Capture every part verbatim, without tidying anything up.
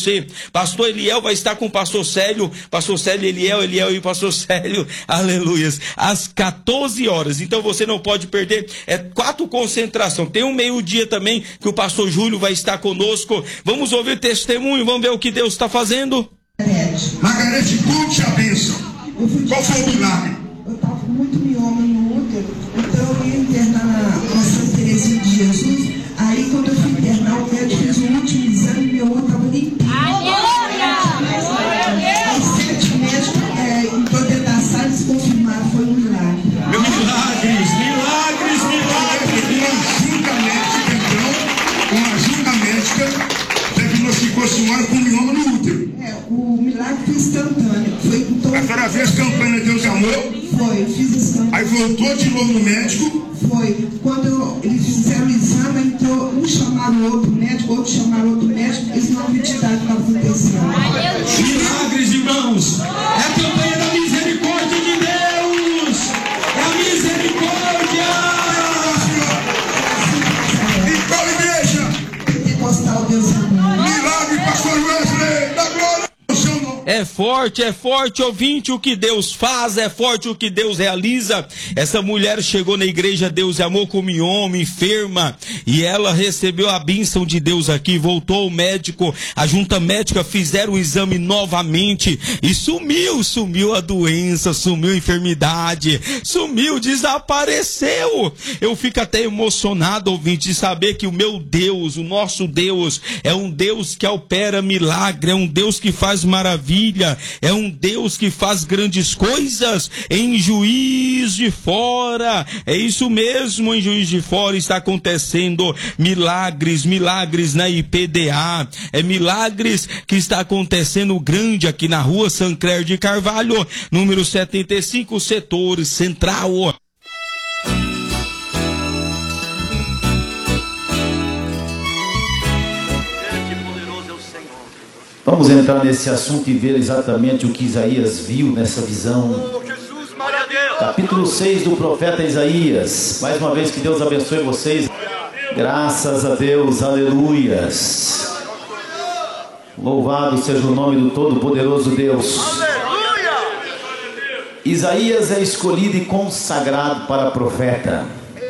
você. Pastor Eliel vai estar com o pastor Célio, pastor Célio, Eliel, Eliel e pastor Célio, aleluias, às quatorze horas. Então você não pode perder, é quatro concentração. Tem um meio-dia também que o pastor Júlio vai estar conosco. Vamos ouvir o testemunho, vamos ver o que Deus está fazendo. Margarete, conte a bênção. Qual foi o milagre? Eu estava com muito mioma no útero, então eu ia internar na Santa Teresinha de Jesus. Aí quando eu fui internar, o médico fez o último exame e meu útero estava limpinho. Aí sete médicos é, em toda da sala eles confirmaram, foi um milagre. Milagres, milagres, milagres. Uma junta médica, então, uma junta médica diagnosticou a senhora com mioma no útero. É, o milagre foi instantâneo. Foi, então, a senhora fez campanha Deus Amor? Foi, eu fiz as campanhas. Aí voltou de novo no médico? Foi. Quando eu, eles fizeram o exame, entrou, um chamaram o outro médico, outro chamaram outro médico, eles não acreditaram que estava acontecendo. Milagres, irmãos. É a campanha da misericórdia de Deus. É a misericórdia. Em qual igreja? Pentecostal Deus Amor. Milagre, pastor Wesley, da glória ao seu nome. É forte, é forte, ouvinte, o que Deus faz, é forte o que Deus realiza. Essa mulher chegou na igreja Deus e Amor com mioma, enferma, e ela recebeu a bênção de Deus aqui, voltou o médico, a junta médica fizeram o exame novamente, e sumiu, sumiu a doença, sumiu a enfermidade, sumiu, desapareceu. Eu fico até emocionado, ouvinte, de saber que o meu Deus, o nosso Deus, é um Deus que opera milagre, é um Deus que faz maravilha, é um Deus que faz grandes coisas em Juiz de Fora. É isso mesmo, em Juiz de Fora está acontecendo milagres, milagres na I P D A, é milagres que está acontecendo grande aqui na rua Sancler de Carvalho, número setenta e cinco, setor central. Vamos entrar nesse assunto e ver exatamente o que Isaías viu nessa visão. Capítulo seis do profeta Isaías. Mais uma vez que Deus abençoe vocês. Graças a Deus, aleluias. Louvado seja o nome do Todo-Poderoso Deus. Isaías é escolhido e consagrado para profeta.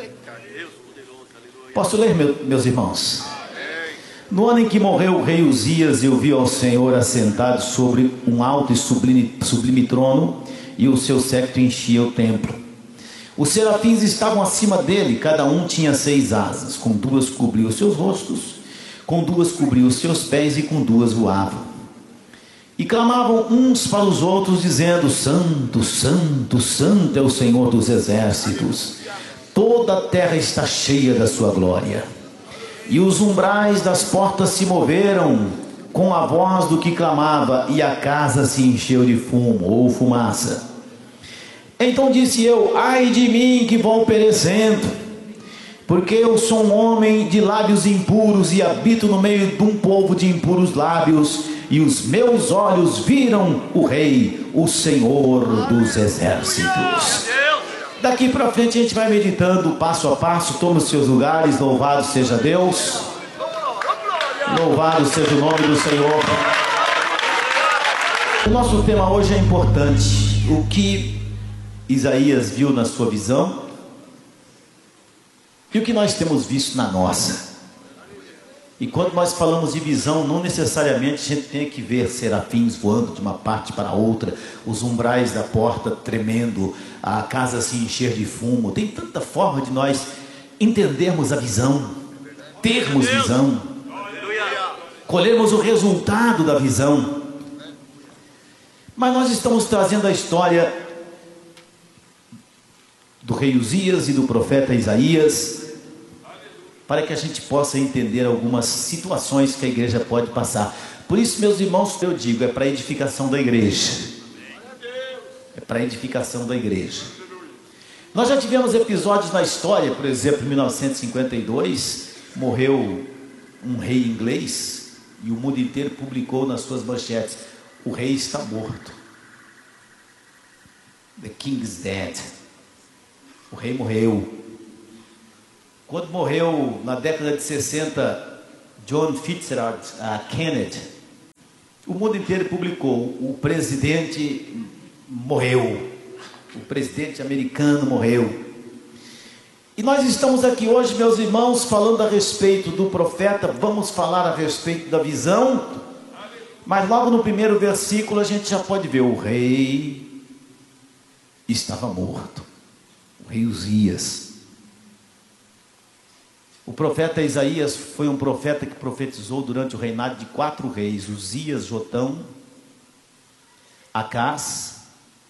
Posso ler, meu, meus irmãos? No ano em que morreu o rei Uzias, eu vi ao Senhor assentado sobre um alto e sublime, sublime trono, e o seu séquito enchia o templo. Os serafins estavam acima dele, cada um tinha seis asas, com duas cobriu os seus rostos, com duas cobriu os seus pés e com duas voavam. E clamavam uns para os outros, dizendo: Santo, Santo, Santo é o Senhor dos exércitos, toda a terra está cheia da sua glória. E os umbrais das portas se moveram com a voz do que clamava, e a casa se encheu de fumo ou fumaça. Então disse eu: ai de mim que vou perecendo, porque eu sou um homem de lábios impuros e habito no meio de um povo de impuros lábios, e os meus olhos viram o Rei, o Senhor dos exércitos. Daqui para frente a gente vai meditando passo a passo. Tome os seus lugares. Louvado seja Deus. Louvado seja o nome do Senhor. O nosso tema hoje é importante. O que Isaías viu na sua visão e o que nós temos visto na nossa. E quando nós falamos de visão, não necessariamente a gente tem que ver serafins voando de uma parte para outra, os umbrais da porta tremendo, a casa se encher de fumo. Tem tanta forma de nós entendermos a visão, termos visão, colhermos o resultado da visão. Mas nós estamos trazendo a história do rei Uzias e do profeta Isaías, para que a gente possa entender algumas situações que a igreja pode passar. Por isso, meus irmãos, eu digo, é para a edificação da igreja. É para a edificação da igreja. Nós já tivemos episódios na história, por exemplo, em mil novecentos e cinquenta e dois, morreu um rei inglês, e o mundo inteiro publicou nas suas manchetes: o rei está morto. The king is dead. O rei morreu. Quando morreu, na década de sessenta, John Fitzgerald uh, Kennedy, o mundo inteiro publicou: o presidente morreu, o presidente americano morreu. E nós estamos aqui hoje, meus irmãos, falando a respeito do profeta. Vamos falar a respeito da visão, mas logo no primeiro versículo a gente já pode ver: o rei estava morto, o rei Uzias. O profeta Isaías foi um profeta que profetizou durante o reinado de quatro reis: Uzias, Jotão, Acás,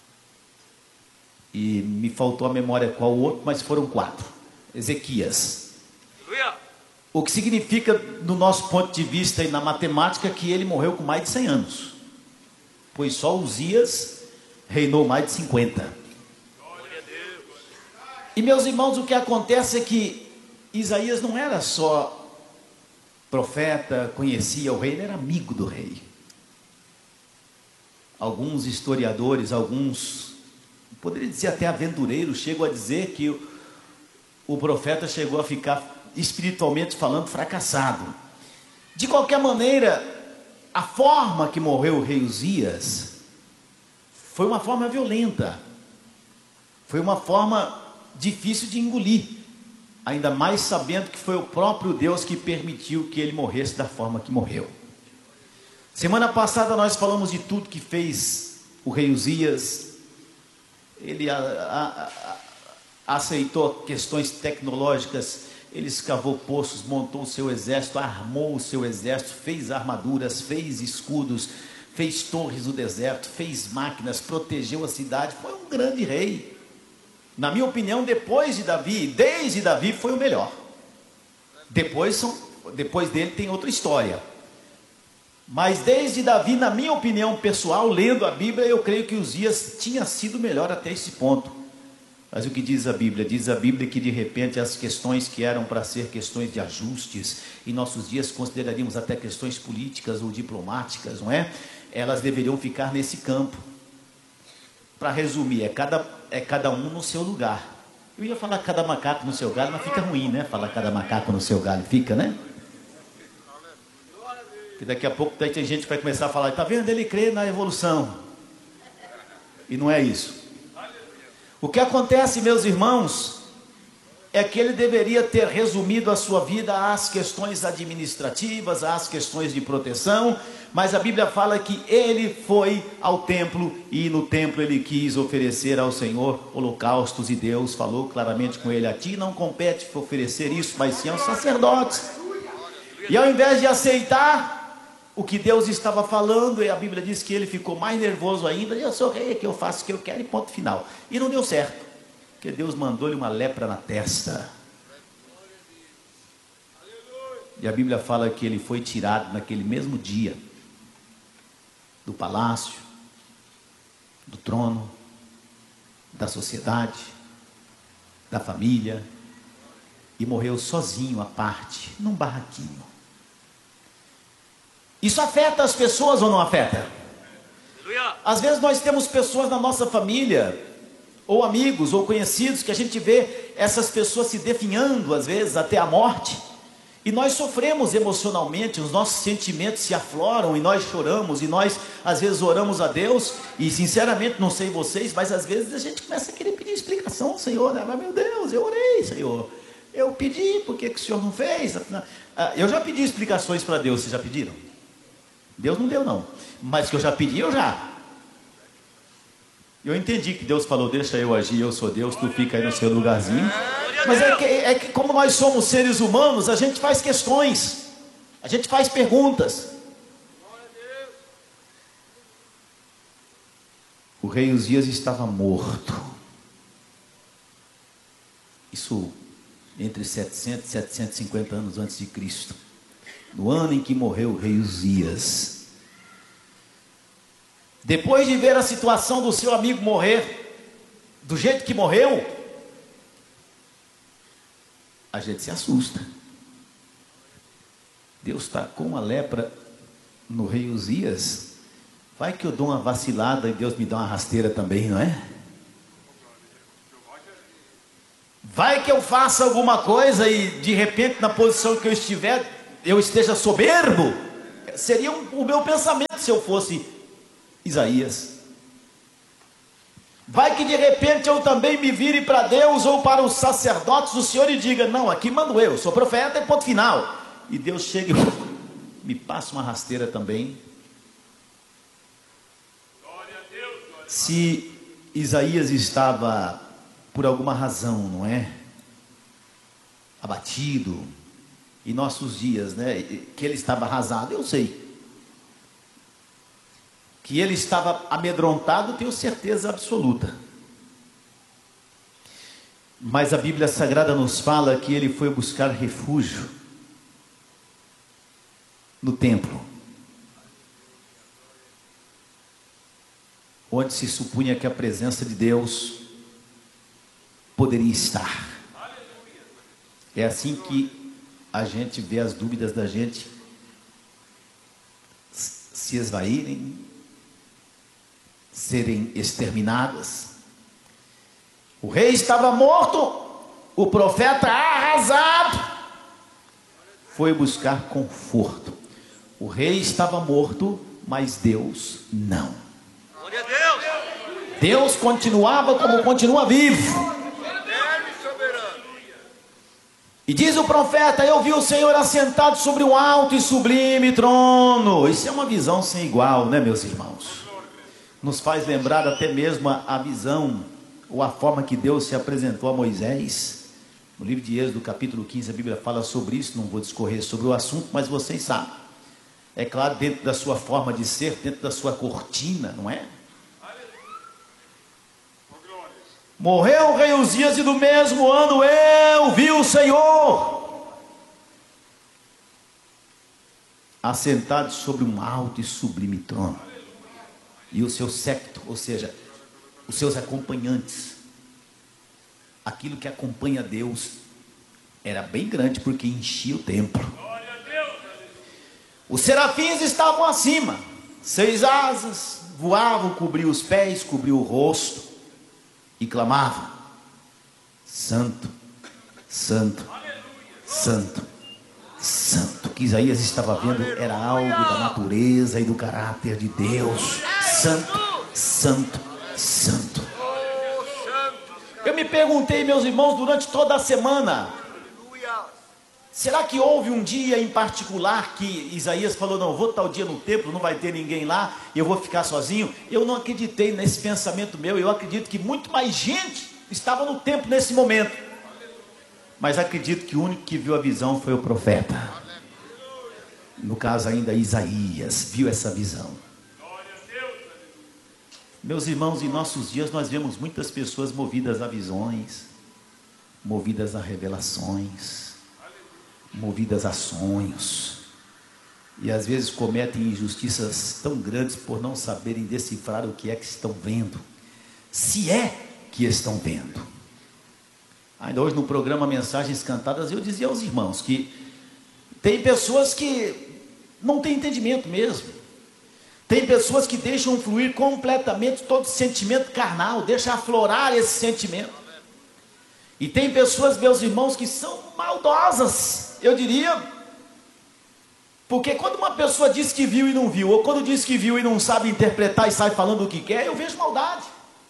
e me faltou a memória qual o outro, mas foram quatro. Ezequias. O que significa, do nosso ponto de vista e na matemática, que ele morreu com mais de cem anos, pois só Uzias reinou mais de cinquenta. E meus irmãos, o que acontece é que Isaías não era só profeta, conhecia o rei, ele era amigo do rei. Alguns historiadores, alguns, poderia dizer até aventureiros, chegam a dizer que o, o profeta chegou a ficar, espiritualmente falando, fracassado. De qualquer maneira, a forma que morreu o rei Uzias foi uma forma violenta, foi uma forma difícil de engolir. Ainda mais sabendo que foi o próprio Deus que permitiu que ele morresse da forma que morreu. Semana passada nós falamos de tudo que fez o rei Uzias. Ele a, a, a, aceitou questões tecnológicas, ele escavou poços, montou o seu exército, armou o seu exército, fez armaduras, fez escudos, fez torres no deserto, fez máquinas, protegeu a cidade. Foi um grande rei. Na minha opinião, depois de Davi, desde Davi, foi o melhor. Depois, são, depois dele tem outra história. Mas desde Davi, na minha opinião pessoal, lendo a Bíblia, eu creio que Uzias tinha sido melhor até esse ponto. Mas o que diz a Bíblia? Diz a Bíblia que de repente as questões que eram para ser questões de ajustes, em nossos dias consideraríamos até questões políticas ou diplomáticas, não é? Elas deveriam ficar nesse campo. Para resumir, é cada, é cada um no seu lugar. Eu ia falar cada macaco no seu galho, mas fica ruim, né? Falar cada macaco no seu galho, fica, né? Porque daqui a pouco tem gente que vai começar a falar: está vendo, ele crê na evolução. E não é isso. O que acontece, meus irmãos, é que ele deveria ter resumido a sua vida às questões administrativas, às questões de proteção, mas a Bíblia fala que ele foi ao templo e no templo ele quis oferecer ao Senhor holocaustos, e Deus falou claramente com ele: a ti não compete oferecer isso, mas sim aos sacerdotes. E ao invés de aceitar o que Deus estava falando, e a Bíblia diz que ele ficou mais nervoso ainda: eu sou rei, que eu faço o que eu quero e ponto final. E não deu certo, porque Deus mandou-lhe uma lepra na testa. E a Bíblia fala que ele foi tirado naquele mesmo dia do palácio, do trono, da sociedade, da família, e morreu sozinho à parte, num barraquinho. Isso afeta as pessoas ou não afeta? Às vezes nós temos pessoas na nossa família, ou amigos, ou conhecidos, que a gente vê essas pessoas se definhando, às vezes até a morte, e nós sofremos emocionalmente, os nossos sentimentos se afloram, e nós choramos, e nós às vezes oramos a Deus, e sinceramente não sei vocês, mas às vezes a gente começa a querer pedir explicação ao Senhor, né? Mas meu Deus, eu orei, Senhor, eu pedi, por que que o Senhor não fez? Eu já pedi explicações para Deus, vocês já pediram? Deus não deu não, mas que eu já pedi, eu já. Eu entendi que Deus falou: deixa eu agir, eu sou Deus, tu fica aí no seu lugarzinho. Mas é que, é que como nós somos seres humanos, a gente faz questões, a gente faz perguntas. O rei Uzias estava morto. Isso entre setecentos e setecentos e cinquenta anos antes de Cristo. No ano em que morreu o rei Uzias. Depois de ver a situação do seu amigo morrer do jeito que morreu, a gente se assusta. Deus tacou uma lepra no rei Uzias. Vai que eu dou uma vacilada e Deus me dá uma rasteira também, não é? Vai que eu faça alguma coisa e de repente na posição que eu estiver, eu esteja soberbo. seria o meu pensamento se eu fosse Isaías. Vai que de repente eu também me vire para Deus ou para os sacerdotes do Senhor e diga: não, aqui mando eu, sou profeta e ponto final. E Deus chega e me passa uma rasteira também. Se Isaías estava, por alguma razão, não é? Abatido, em nossos dias, né? Que ele estava arrasado, eu sei. Que ele estava amedrontado, tenho certeza absoluta. Mas a Bíblia Sagrada nos fala que ele foi buscar refúgio no templo, onde se supunha que a presença de Deus poderia estar. É assim que a gente vê as dúvidas da gente se esvaírem, serem exterminadas. O rei estava morto, o profeta arrasado foi buscar conforto. O rei estava morto, mas Deus não. Glória a Deus. Deus continuava como continua vivo. E diz o profeta: eu vi o Senhor assentado sobre um alto e sublime trono. Isso é uma visão sem igual, né, meus irmãos? Nos faz lembrar até mesmo a, a visão ou a forma que Deus se apresentou a Moisés. No livro de Êxodo, capítulo quinze, a Bíblia fala sobre isso. Não vou discorrer sobre o assunto, mas vocês sabem. É claro, dentro da sua forma de ser, dentro da sua cortina, não é? Morreu o rei Uzias e no mesmo ano eu vi o Senhor assentado sobre um alto e sublime trono, e o seu séquito, ou seja, os seus acompanhantes, aquilo que acompanha Deus, era bem grande, porque enchia o templo. Os serafins estavam acima, seis asas, voavam, cobriam os pés, cobriam o rosto, e clamavam: santo, santo, santo, santo. O que Isaías estava vendo era algo da natureza e do caráter de Deus. Santo, santo, santo. Eu me perguntei, meus irmãos, durante toda a semana, será que houve um dia em particular que Isaías falou: não, vou tal dia no templo, não vai ter ninguém lá, eu vou ficar sozinho? Eu não acreditei nesse pensamento meu. Eu acredito que muito mais gente estava no templo nesse momento, mas acredito que o único que viu a visão foi o profeta. No caso ainda Isaías viu essa visão. Meus irmãos, em nossos dias nós vemos muitas pessoas movidas a visões, movidas a revelações, movidas a sonhos, e às vezes cometem injustiças tão grandes por não saberem decifrar o que é que estão vendo, se é que estão vendo. Ainda hoje no programa Mensagens Cantadas eu dizia aos irmãos que tem pessoas que não têm entendimento mesmo, tem pessoas que deixam fluir completamente todo sentimento carnal, deixam aflorar esse sentimento, e tem pessoas, meus irmãos, que são maldosas, eu diria, porque quando uma pessoa diz que viu e não viu, ou quando diz que viu e não sabe interpretar e sai falando o que quer, eu vejo maldade.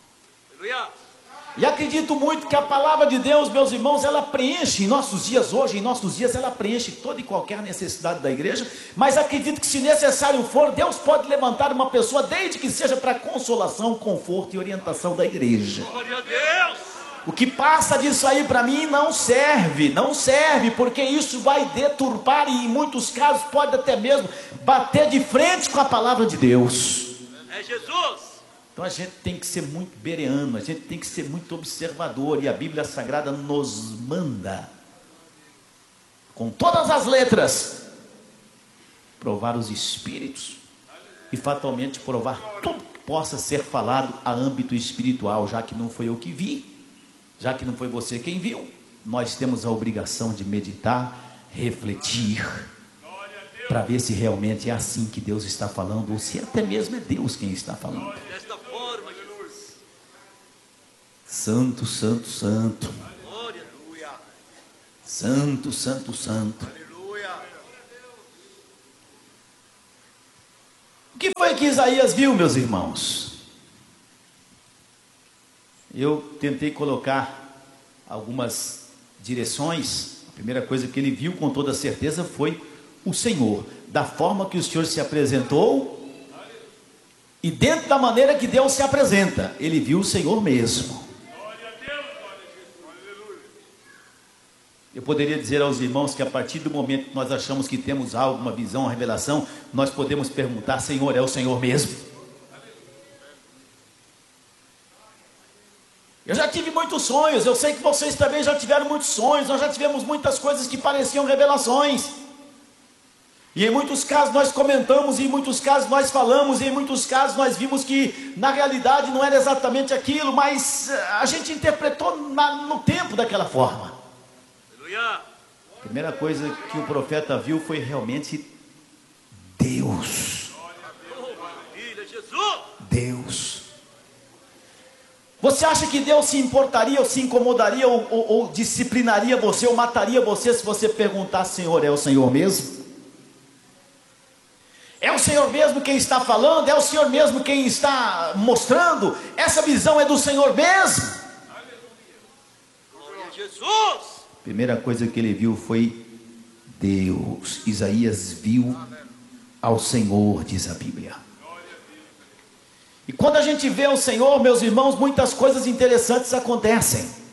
E acredito muito que a palavra de Deus, meus irmãos, ela preenche em nossos dias hoje, em nossos dias ela preenche toda e qualquer necessidade da igreja, mas acredito que se necessário for, Deus pode levantar uma pessoa, desde que seja para consolação, conforto e orientação da igreja. Glória a Deus! O que passa disso aí para mim não serve, não serve, porque isso vai deturpar e em muitos casos pode até mesmo bater de frente com a palavra de Deus. É Jesus! Então a gente tem que ser muito bereano, a gente tem que ser muito observador, e a Bíblia Sagrada nos manda, com todas as letras, provar os espíritos, e fatalmente provar tudo que possa ser falado a âmbito espiritual, já que não foi eu que vi, já que não foi você quem viu, nós temos a obrigação de meditar, refletir, para ver se realmente é assim que Deus está falando, ou se até mesmo é Deus quem está falando. Desta forma, Jesus. Santo, santo, santo. Glória, aleluia. Santo, santo, santo. Aleluia. O que foi que Isaías viu, meus irmãos? Eu tentei colocar algumas direções. A primeira coisa que ele viu com toda certeza foi o Senhor, da forma que o Senhor se apresentou e dentro da maneira que Deus se apresenta, ele viu o Senhor mesmo. Eu poderia dizer aos irmãos que a partir do momento que nós achamos que temos algo, uma visão, uma revelação, nós podemos perguntar: Senhor, é o Senhor mesmo? Eu já tive muitos sonhos, eu sei que vocês também já tiveram muitos sonhos, nós já tivemos muitas coisas que pareciam revelações. E em muitos casos nós comentamos, e em muitos casos nós falamos, e em muitos casos nós vimos que na realidade não era exatamente aquilo, mas a gente interpretou na, no tempo daquela forma. A primeira coisa que o profeta viu foi realmente Deus. Deus. Você acha que Deus se importaria, ou se incomodaria, ou, ou, ou disciplinaria você, ou mataria você se você perguntar: Senhor, é o Senhor mesmo? É o Senhor mesmo quem está falando? É o Senhor mesmo quem está mostrando? Essa visão é do Senhor mesmo? Glória a Jesus! Primeira coisa que ele viu foi Deus. Isaías viu ao Senhor, diz a Bíblia. E quando a gente vê o Senhor, meus irmãos, muitas coisas interessantes acontecem.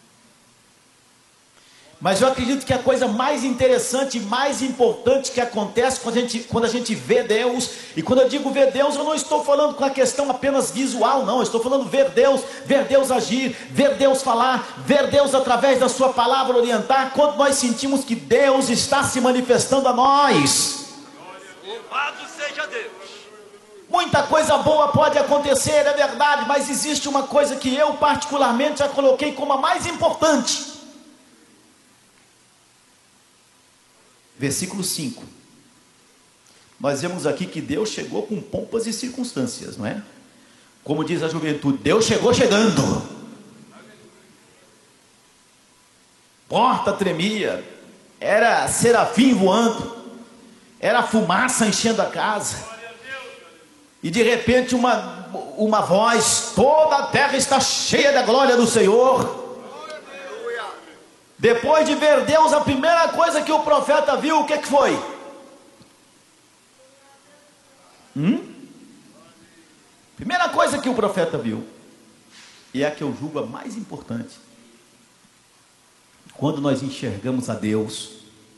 Mas eu acredito que a coisa mais interessante e mais importante que acontece quando a, gente, quando a gente vê Deus, e quando eu digo ver Deus, eu não estou falando com a questão apenas visual, não, eu estou falando ver Deus, ver Deus agir, ver Deus falar, ver Deus através da sua palavra orientar, quando nós sentimos que Deus está se manifestando a nós. Louvado seja Deus! Muita coisa boa pode acontecer, é verdade, mas existe uma coisa que eu particularmente já coloquei como a mais importante. Versículo cinco. Nós vemos aqui que Deus chegou com pompas e circunstâncias, não é? Como diz a juventude, Deus chegou chegando. Porta tremia, era serafim voando, era fumaça enchendo a casa. E de repente uma, uma voz: toda a terra está cheia da glória do Senhor. Depois de ver Deus, a primeira coisa que o profeta viu, o que, que foi? Hum? Primeira coisa que o profeta viu, e é a que eu julgo a mais importante. Quando nós enxergamos a Deus,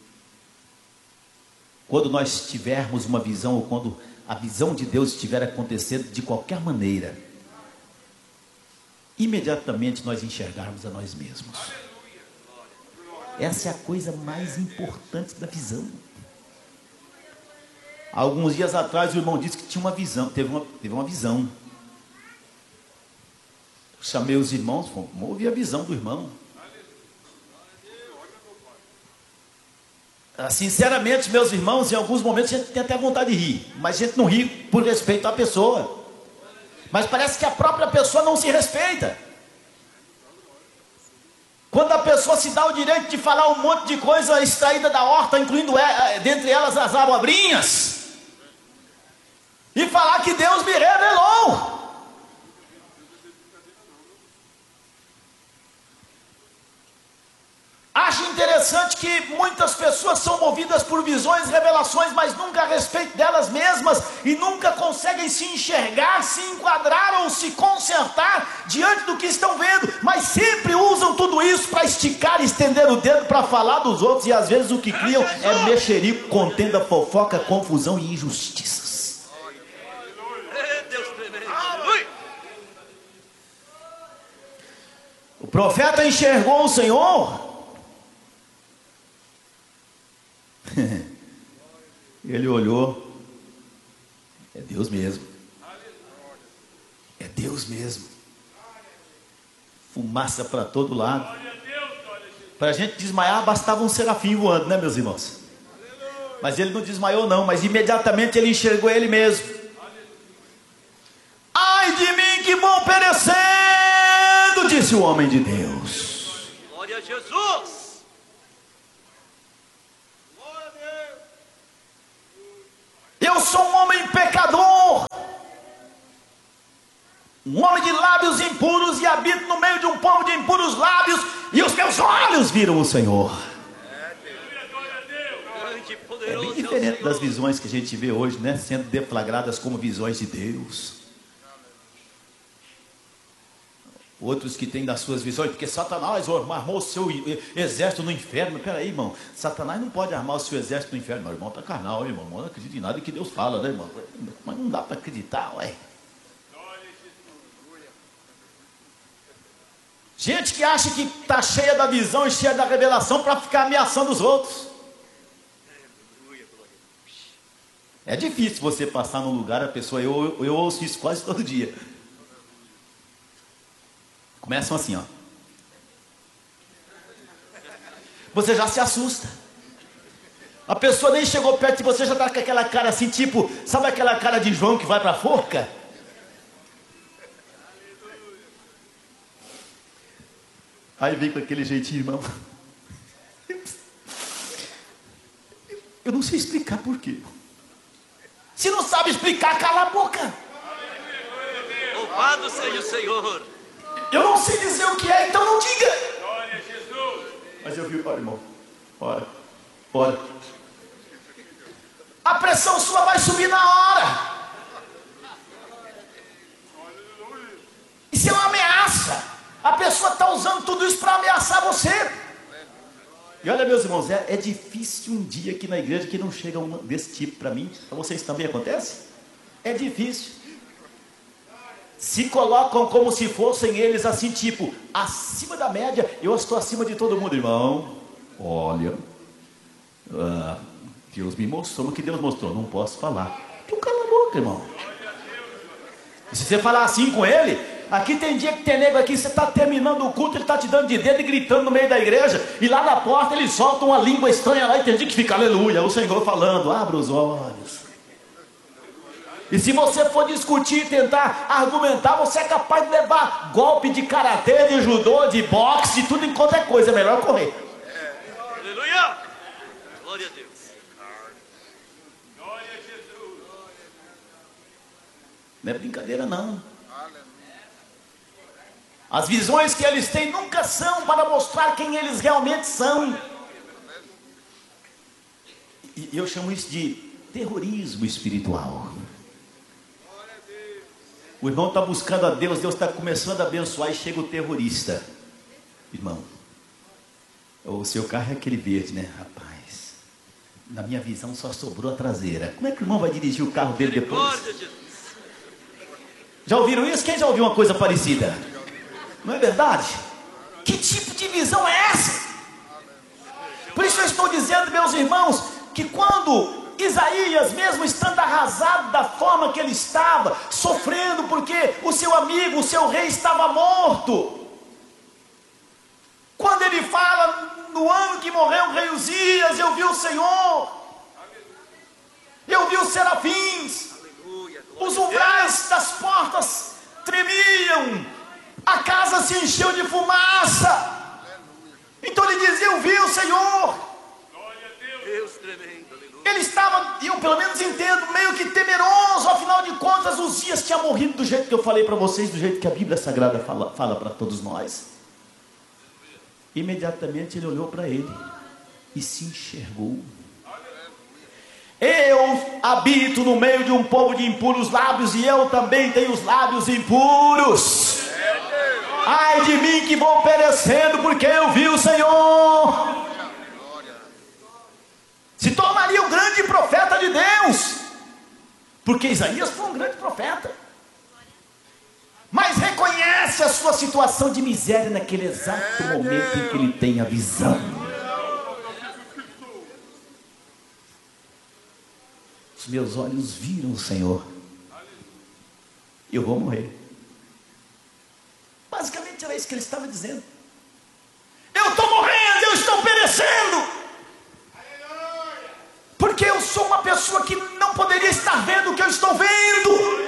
quando nós tivermos uma visão, ou quando a visão de Deus estiver acontecendo de qualquer maneira, imediatamente nós enxergarmos a nós mesmos. Essa é a coisa mais importante da visão. Alguns dias atrás o irmão disse que tinha uma visão, teve uma, teve uma visão. Chamei os irmãos, vamos ouvir a visão do irmão. Sinceramente, meus irmãos, em alguns momentos a gente tem até vontade de rir, mas a gente não ri por respeito à pessoa. Mas parece que a própria pessoa não se respeita. Quando a pessoa se dá o direito de falar um monte de coisa extraída da horta, incluindo dentre elas as abobrinhas, e falar que Deus me revelou. Acho interessante que muitas pessoas são movidas por visões, revelações, mas nunca a respeito delas mesmas, e nunca conseguem se enxergar, se enquadrar ou se consertar diante do que estão vendo, mas sempre usam tudo isso para esticar e estender o dedo para falar dos outros, e às vezes o que criam é mexerico, contenda, fofoca, confusão e injustiças. Deus tremendo! O profeta enxergou o Senhor. Ele olhou, é Deus mesmo, é Deus mesmo, fumaça para todo lado. Para a gente desmaiar bastava um serafim voando, né, meus irmãos? Mas ele não desmaiou não, mas imediatamente ele enxergou ele mesmo. Ai de mim que vou perecendo, disse o homem de Deus. Glória a Jesus! Eu sou um homem pecador. um homem de lábios impuros, e habito no meio de um povo de impuros lábios, e os meus olhos viram o Senhor. É bem diferente das visões que a gente vê hoje, né? Sendo deflagradas como visões de Deus. Outros que têm das suas visões, porque Satanás armou o seu exército no inferno. Peraí, irmão, Satanás não pode armar o seu exército no inferno. Meu irmão está carnal, irmão. Não acredita em nada que Deus fala, né, irmão? Mas não dá para acreditar, ué. Gente que acha que está cheia da visão e cheia da revelação para ficar ameaçando os outros. É difícil você passar num lugar, a pessoa, eu, eu, eu ouço isso quase todo dia. Começam assim, ó. Você já se assusta. A pessoa nem chegou perto de você, já está com aquela cara assim, tipo, sabe aquela cara de João que vai para a forca? Aí vem com aquele jeitinho, irmão. Eu não sei explicar por quê. Se não sabe explicar, cala a boca. Louvado seja o Senhor. Eu não sei dizer o que é, então não diga. Mas eu vi, olha, irmão. Olha, olha. A pressão sua vai subir na hora. Isso é uma ameaça. A pessoa está usando tudo isso para ameaçar você. E olha, meus irmãos, é, é difícil um dia aqui na igreja que não chega um desse tipo para mim. Para vocês também acontece? É difícil. Se colocam como se fossem eles assim, tipo, acima da média. Eu estou acima de todo mundo, irmão. Olha, ah, Deus me mostrou o que Deus mostrou. Não posso falar. Então cala a boca, irmão. E se você falar assim com ele... Aqui tem dia que tem nego aqui, você está terminando o culto, ele está te dando de dedo e gritando no meio da igreja, e lá na porta ele solta uma língua estranha lá, e tem dia que fica, aleluia, o Senhor falando, abra os olhos. E se você for discutir e tentar argumentar, você é capaz de levar golpe de karatê, de judô, de boxe, de tudo em qualquer coisa, é melhor correr. Aleluia! Glória a Deus. Não é brincadeira não. As visões que eles têm nunca são para mostrar quem eles realmente são. E eu chamo isso de terrorismo espiritual. O irmão está buscando a Deus, Deus está começando a abençoar e chega o terrorista. Irmão, o seu carro é aquele verde, né? Rapaz, na minha visão só sobrou a traseira. Como é que o irmão vai dirigir o carro dele depois? Já ouviram isso? Quem já ouviu uma coisa parecida? Não é verdade? Que tipo de visão é essa? Por isso eu estou dizendo, meus irmãos, que quando Isaías, mesmo estando arrasado da forma que ele estava, sofrendo porque o seu amigo, o seu rei estava morto, quando ele fala, no ano que morreu o rei Uzias, eu vi o Senhor, eu vi os serafins, os umbrais das portas tremiam, a casa se encheu de fumaça. Então ele dizia, eu vi o Senhor. Deus tremendo, aleluia. Ele estava, eu pelo menos entendo, meio que temeroso. Afinal de contas, Uzias tinha morrido do jeito que eu falei para vocês, do jeito que a Bíblia Sagrada fala, fala para todos nós. Imediatamente ele olhou para ele e se enxergou. Eu habito no meio de um povo de impuros lábios, e eu também tenho os lábios impuros. Ai de mim que vou perecendo, porque eu vi o Senhor. Se tornaria o grande profeta de Deus, porque Isaías foi um grande profeta, mas reconhece a sua situação de miséria naquele exato momento em que ele tem a visão. Os meus olhos viram o Senhor. Eu vou morrer. Basicamente era isso que ele estava dizendo. Eu estou morrendo, eu estou perecendo. Porque eu sou uma pessoa que não poderia estar vendo o que eu estou vendo.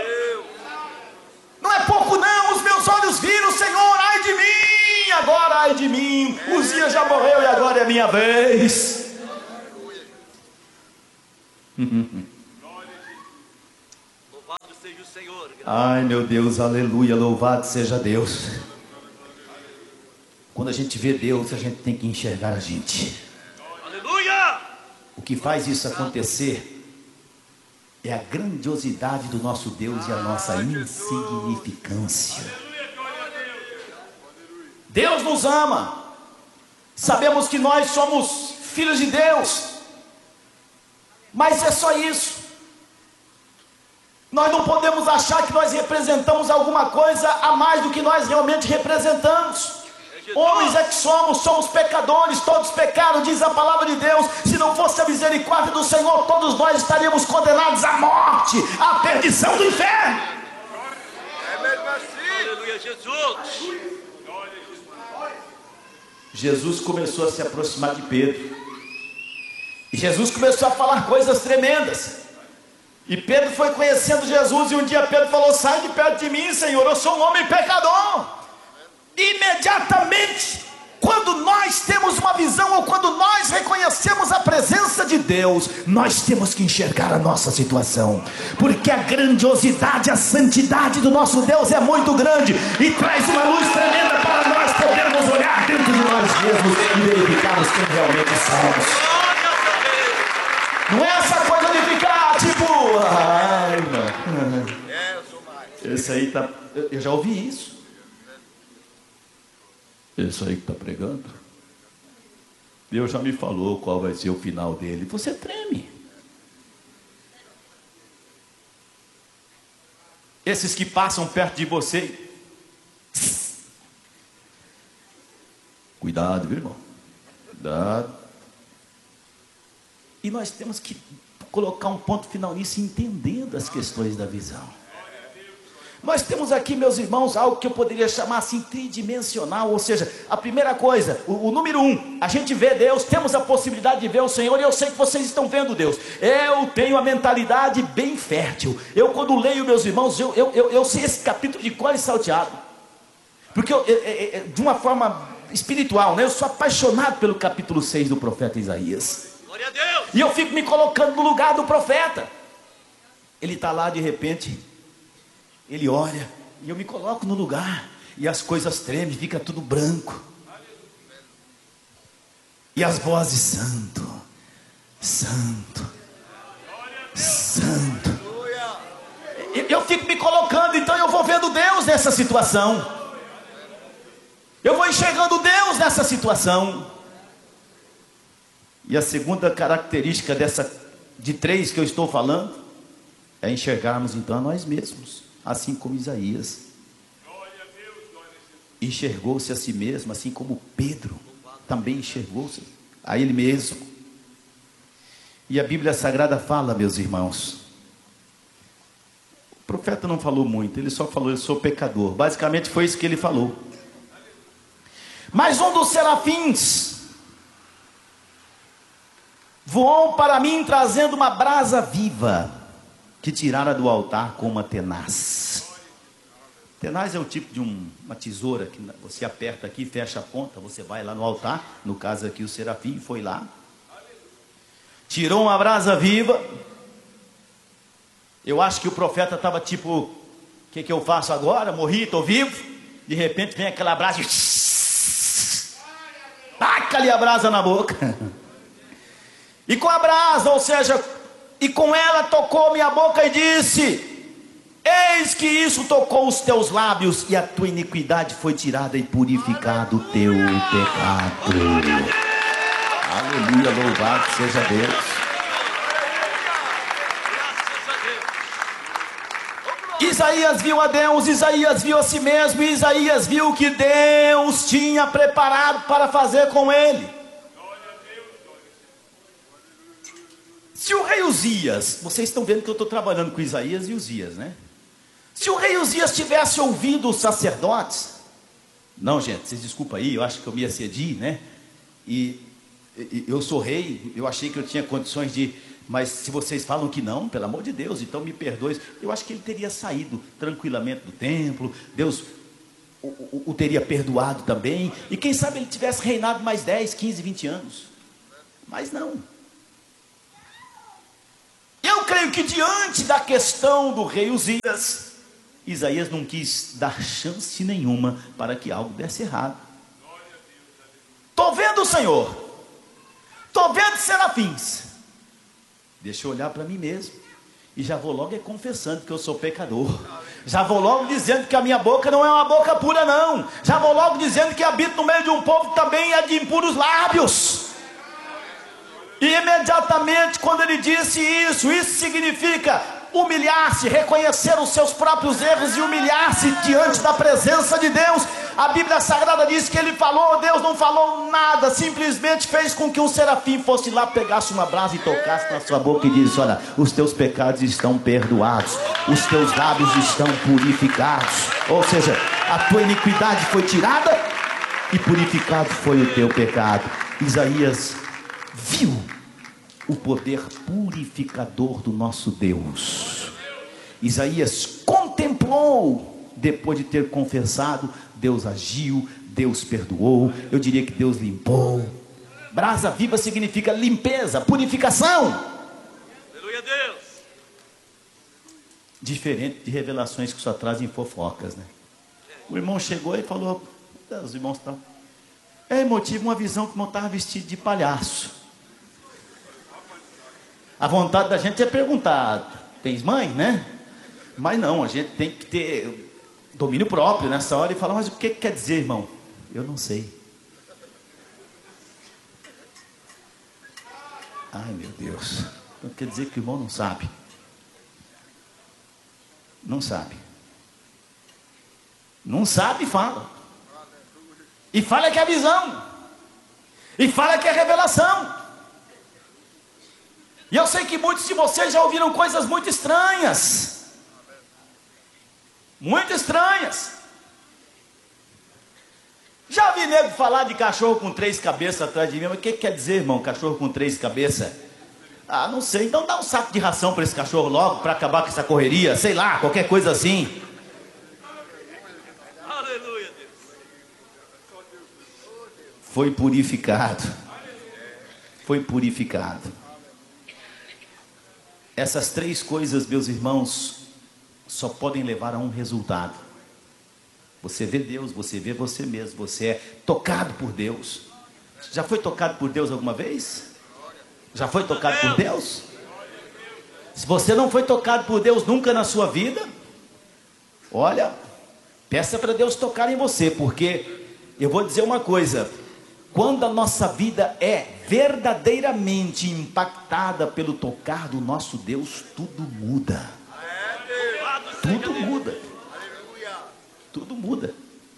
Não é pouco não, os meus olhos viram o Senhor. Ai de mim, agora ai de mim. Uzias já morreu e agora é a minha vez. Louvado seja o Senhor. Ai, meu Deus, aleluia, louvado seja Deus. Quando a gente vê Deus, a gente tem que enxergar a gente. Aleluia! O que faz isso acontecer é a grandiosidade do nosso Deus e a nossa insignificância. Deus nos ama. Sabemos que nós somos filhos de Deus. Mas é só isso. Nós não podemos achar que nós representamos alguma coisa a mais do que nós realmente representamos. Homens é que somos, somos pecadores, todos pecaram, diz a palavra de Deus. Se não fosse a misericórdia do Senhor, todos nós estaríamos condenados à morte, à perdição do inferno. É mesmo assim. Aleluia, Jesus. Jesus começou a se aproximar de Pedro. E Jesus começou a falar coisas tremendas. E Pedro foi conhecendo Jesus. E um dia Pedro falou: sai de perto de mim, Senhor, eu sou um homem pecador. Imediatamente, quando nós temos uma visão, ou quando nós reconhecemos a presença de Deus, nós temos que enxergar a nossa situação, porque a grandiosidade, a santidade do nosso Deus é muito grande, e traz uma luz tremenda para nós podermos olhar dentro de nós mesmos e verificarmos quem realmente somos. Não é essa coisa de ficar tipo, ai, não. Esse aí tá, eu já ouvi isso. Esse aí que está pregando, Deus já me falou qual vai ser o final dele. Você treme. Esses que passam perto de você, cuidado, viu, irmão? Cuidado. E nós temos que colocar um ponto final nisso, entendendo as questões da visão. Nós temos aqui, meus irmãos, algo que eu poderia chamar assim tridimensional, ou seja, a primeira coisa, o, o número um, a gente vê Deus, temos a possibilidade de ver o Senhor, e eu sei que vocês estão vendo Deus. Eu tenho a mentalidade bem fértil. Eu, quando leio, meus irmãos, eu, eu, eu, eu sei esse capítulo de cor e salteado, porque eu, eu, eu, de uma forma espiritual, né? Eu sou apaixonado pelo capítulo seis do profeta Isaías. Glória a Deus. E eu fico me colocando no lugar do profeta. Ele está lá, de repente, ele olha, e eu me coloco no lugar, e as coisas tremem, fica tudo branco, e as vozes: santo, santo, santo. Eu fico me colocando, então eu vou vendo Deus nessa situação, eu vou enxergando Deus nessa situação. E a segunda característica dessa, de três que eu estou falando, é enxergarmos então a nós mesmos. Assim como Isaías enxergou-se a si mesmo, assim como Pedro também enxergou-se a ele mesmo. E a Bíblia Sagrada fala, meus irmãos, o profeta não falou muito, ele só falou: eu sou pecador. Basicamente foi isso que ele falou. Mas um dos serafins voou para mim, trazendo uma brasa viva, que tirara do altar com uma tenaz. Tenaz é o tipo de um, uma tesoura que você aperta aqui, fecha a ponta, você vai lá no altar. No caso aqui o serafim foi lá, tirou uma brasa viva. Eu acho que o profeta estava tipo: o que, que eu faço agora? Morri, estou vivo. De repente vem aquela brasa e taca-lhe a brasa na boca. E com a brasa, ou seja, e com ela tocou minha boca e disse: eis que isso tocou os teus lábios, e a tua iniquidade foi tirada e purificado o teu pecado. Aleluia, louvado seja Deus. Isaías viu a Deus, Isaías viu a si mesmo, e Isaías viu o que Deus tinha preparado para fazer com ele. Se o rei Uzias, vocês estão vendo que eu estou trabalhando com Isaías e Uzias, né? Se o rei Uzias tivesse ouvido os sacerdotes, não, gente, vocês desculpem aí, eu acho que eu me excedi, né? E, e eu sou rei, eu achei que eu tinha condições de, mas se vocês falam que não, pelo amor de Deus, então me perdoe. Eu acho que ele teria saído tranquilamente do templo, Deus o, o, o teria perdoado também, e quem sabe ele tivesse reinado mais dez, quinze, vinte anos. Mas não. Eu creio creio que diante da questão do rei Uzias, Isaías não quis dar chance nenhuma para que algo desse errado. Estou vendo o Senhor, estou vendo serafins, deixa eu olhar para mim mesmo, e já vou logo é confessando que eu sou pecador, já vou logo dizendo que a minha boca não é uma boca pura não, já vou logo dizendo que habito no meio de um povo que também é de impuros lábios. E imediatamente quando ele disse isso, isso significa humilhar-se, reconhecer os seus próprios erros e humilhar-se diante da presença de Deus. A Bíblia Sagrada diz que ele falou, Deus não falou nada, simplesmente fez com que um serafim fosse lá, pegasse uma brasa e tocasse na sua boca e disse: olha, os teus pecados estão perdoados, os teus lábios estão purificados. Ou seja, a tua iniquidade foi tirada e purificado foi o teu pecado. Isaías viu o poder purificador do nosso Deus. Isaías contemplou, depois de ter confessado, Deus agiu, Deus perdoou, eu diria que Deus limpou. Brasa viva significa limpeza, purificação. Aleluia a Deus. Diferente de revelações que só trazem fofocas, né? O irmão chegou e falou, os irmãos estão, é emotivo, uma visão que o irmão estava vestido de palhaço. A vontade da gente é perguntar, tens mãe, né? Mas não, a gente tem que ter domínio próprio nessa hora e falar, mas o que quer dizer, irmão? Eu não sei. Ai, meu Deus. Então quer dizer que o irmão não sabe. Não sabe. Não sabe e fala. E fala que é visão. E fala que é revelação. E eu sei que muitos de vocês já ouviram coisas muito estranhas. Muito estranhas. Já vi nego falar de cachorro com três cabeças atrás de mim. Mas o que quer dizer, irmão, cachorro com três cabeças? Ah, não sei. Então dá um saco de ração para esse cachorro logo, para acabar com essa correria. Sei lá, qualquer coisa assim. Aleluia, Deus. Foi purificado. Foi purificado. Essas três coisas, meus irmãos, só podem levar a um resultado. Você vê Deus, você vê você mesmo, você é tocado por Deus. Já foi tocado por Deus alguma vez? Já foi tocado por Deus? Se você não foi tocado por Deus nunca na sua vida, olha, peça para Deus tocar em você, porque eu vou dizer uma coisa: quando a nossa vida é verdadeiramente impactada pelo tocar do nosso Deus, tudo muda. Tudo muda. Tudo muda.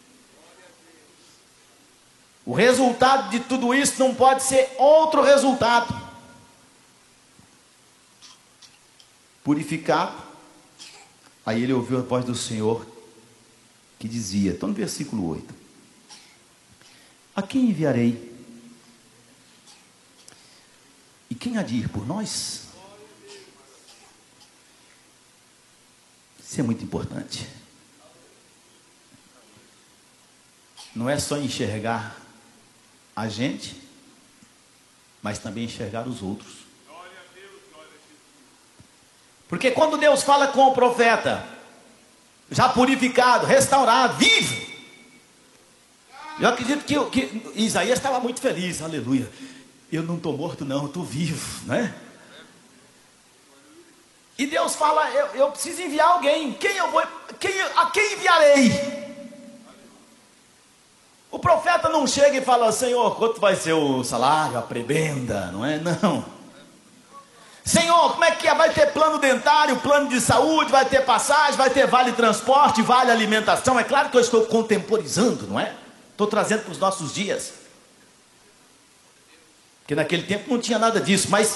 O resultado de tudo isso não pode ser outro resultado. Purificado. Aí ele ouviu a voz do Senhor que dizia, estou no versículo oito: a quem enviarei? E quem há de ir por nós? Isso é muito importante. Não é só enxergar a gente, mas também enxergar os outros. Porque quando Deus fala com o profeta, já purificado, restaurado, vivo, eu acredito que, que Isaías estava muito feliz, aleluia. Eu não estou morto não, eu estou vivo, né? E Deus fala, eu, eu preciso enviar alguém. Quem eu vou, quem, a quem enviarei? O profeta não chega e fala, Senhor, quanto vai ser o salário, a prebenda, não é? Não. Senhor, como é que é? Vai ter plano dentário, plano de saúde, vai ter passagem, vai ter vale transporte, vale alimentação. É claro que eu estou contemporizando, não é? Estou trazendo para os nossos dias. Porque naquele tempo não tinha nada disso, mas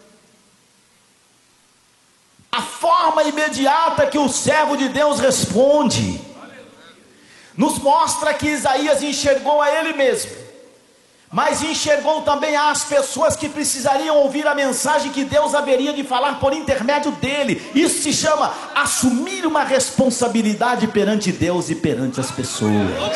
a forma imediata que o servo de Deus responde nos mostra que Isaías enxergou a ele mesmo, mas enxergou também as pessoas que precisariam ouvir a mensagem que Deus haveria de falar por intermédio dele. Isso se chama assumir uma responsabilidade perante Deus e perante as pessoas.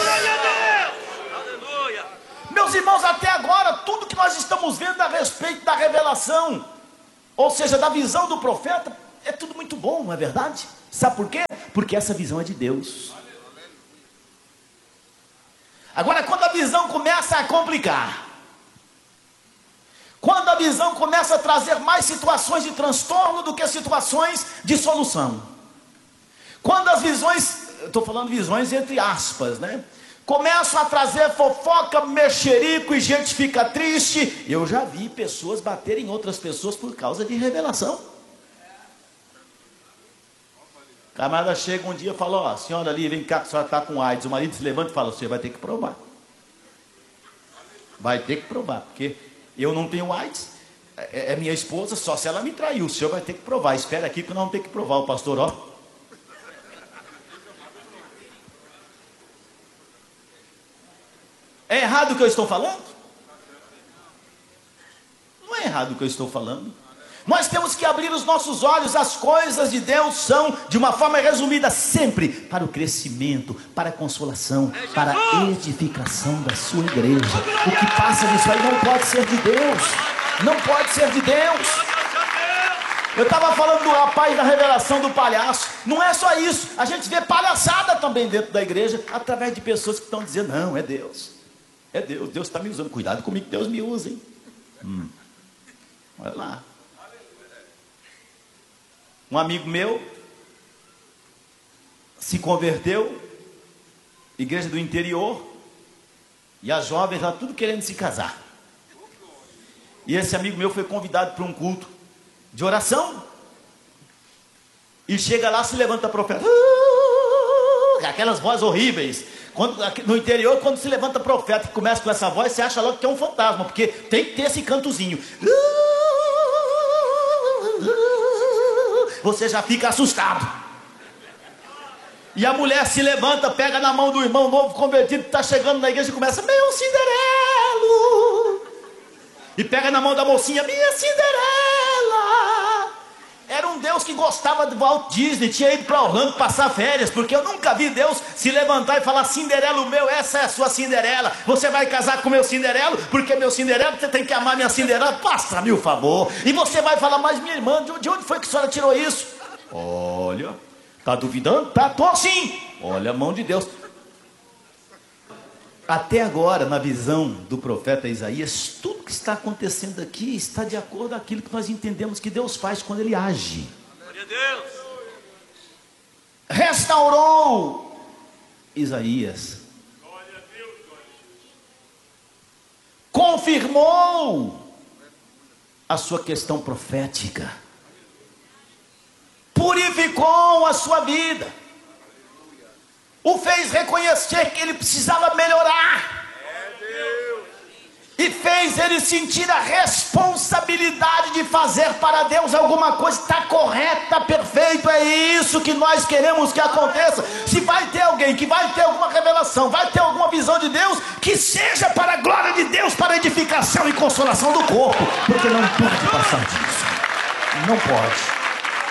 Meus irmãos, até agora, tudo que nós estamos vendo a respeito da revelação, ou seja, da visão do profeta, é tudo muito bom, não é verdade? Sabe por quê? Porque essa visão é de Deus. Agora, quando a visão começa a complicar, quando a visão começa a trazer mais situações de transtorno do que situações de solução, quando as visões, estou falando visões entre aspas, né? Começam a trazer fofoca, mexerico e gente fica triste. Eu já vi pessoas baterem em outras pessoas por causa de revelação. O camarada chega um dia e fala: ó, senhora ali, vem cá, a senhora está com AIDS. O marido se levanta e fala: você vai ter que provar. Vai ter que provar, porque eu não tenho AIDS, é, é minha esposa, só se ela me traiu. O senhor vai ter que provar. Espera aqui que nós vamos ter que provar. O pastor, ó. É errado o que eu estou falando? Não é errado o que eu estou falando. Nós temos que abrir os nossos olhos. As coisas de Deus são, de uma forma resumida, sempre para o crescimento, para a consolação, para a edificação da sua igreja. O que passa disso aí não pode ser de Deus. Não pode ser de Deus. Eu estava falando do rapaz da revelação do palhaço. Não é só isso. A gente vê palhaçada também dentro da igreja, através de pessoas que estão dizendo: não, é Deus. É Deus, Deus está me usando. Cuidado comigo que Deus me usa, hein? Hum. Olha lá. Um amigo meu se converteu, igreja do interior, e as jovens lá tudo querendo se casar. E esse amigo meu foi convidado para um culto de oração. E chega lá, se levanta profeta. Uh, aquelas vozes horríveis. Quando, no interior, quando se levanta profeta e começa com essa voz, você acha logo que é um fantasma, porque tem que ter esse cantozinho. Você já fica assustado. E a mulher se levanta, pega na mão do irmão novo convertido que está chegando na igreja e começa: meu Cinderelo. E pega na mão da mocinha: minha Cinderela. Era um Deus que gostava do Walt Disney, tinha ido para Orlando passar férias, porque eu nunca vi Deus se levantar e falar: Cinderelo meu, essa é a sua Cinderela, você vai casar com meu Cinderelo, porque meu Cinderelo, você tem que amar minha Cinderela, faça-me o favor. E você vai falar: mas minha irmã, de onde foi que a senhora tirou isso? Olha, tá duvidando? Tá, tô sim. Olha a mão de Deus. Até agora, na visão do profeta Isaías, tudo que está acontecendo aqui está de acordo com aquilo que nós entendemos que Deus faz quando Ele age. Glória a Deus. Restaurou Isaías. Glória a Deus. Confirmou a sua questão profética. Purificou a sua vida. O fez reconhecer que ele precisava melhorar. E fez ele sentir a responsabilidade de fazer para Deus alguma coisa. Está correto, está perfeito, é isso que nós queremos que aconteça. Se vai ter alguém que vai ter alguma revelação, vai ter alguma visão de Deus, que seja para a glória de Deus, para a edificação e consolação do corpo. Porque não pode passar disso. Não pode.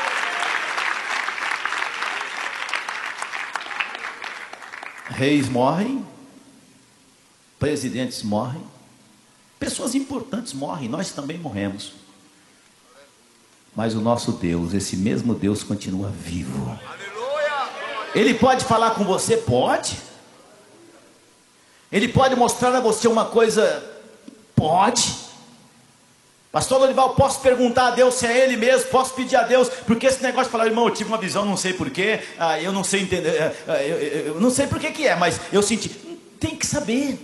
Reis morrem, presidentes morrem, pessoas importantes morrem, nós também morremos. Mas o nosso Deus, esse mesmo Deus, continua vivo. Ele pode falar com você? Pode. Ele pode mostrar a você uma coisa? Pode. Pastor Lorival, posso perguntar a Deus se é Ele mesmo? Posso pedir a Deus? Porque esse negócio de falar: irmão, eu tive uma visão, não sei porquê, ah, eu não sei entender, ah, eu, eu, eu não sei por que que é, mas eu senti. Tem que saber.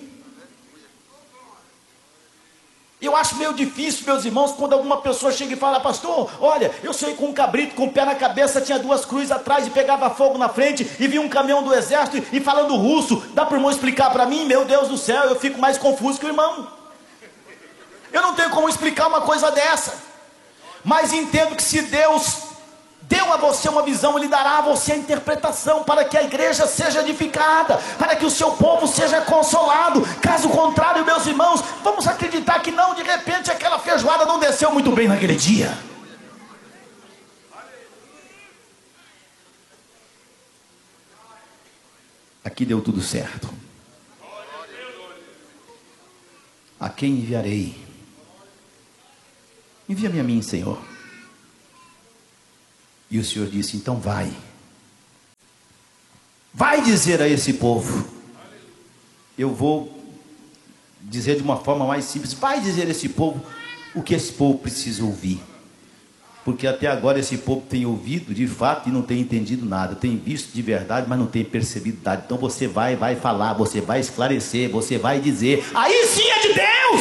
Eu acho meio difícil, meus irmãos, quando alguma pessoa chega e fala: pastor, olha, eu saí com um cabrito com o pé na cabeça, tinha duas cruzes atrás e pegava fogo na frente, e vi um caminhão do exército e falando russo. Dá para o irmão explicar para mim? Meu Deus do céu, eu fico mais confuso que o irmão. Eu não tenho como explicar uma coisa dessa. Mas entendo que se Deus deu a você uma visão, Ele dará a você a interpretação, para que a igreja seja edificada, para que o seu povo seja consolado. Caso contrário, meus irmãos, vamos acreditar que não, de repente aquela feijoada não desceu muito bem naquele dia. Aqui deu tudo certo. A quem enviarei? Envia-me a mim, Senhor. E o Senhor disse: então vai. Vai dizer a esse povo. Eu vou dizer de uma forma mais simples. Vai dizer a esse povo o que esse povo precisa ouvir. Porque até agora esse povo tem ouvido de fato e não tem entendido nada. Tem visto de verdade, mas não tem percebido nada. Então você vai, vai falar, você vai esclarecer, você vai dizer. Aí sim é de Deus!